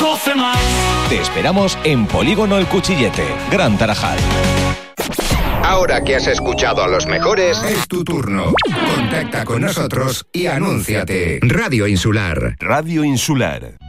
Cofe Más. Te esperamos en Polígono El Cuchillete, Gran Tarajal. Ahora que has escuchado a los mejores, es tu turno. Contacta con nosotros y anúnciate. Radio Insular. Radio Insular.